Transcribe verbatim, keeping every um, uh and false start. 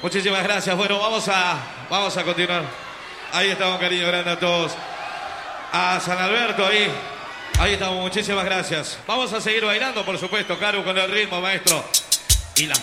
Muchísimas gracias. Bueno, vamos a, vamos a continuar. Ahí estamos, cariño grande a todos. A San Alberto, ahí. Ahí estamos, muchísimas gracias. Vamos a seguir bailando, por supuesto, Caru, con el ritmo, maestro.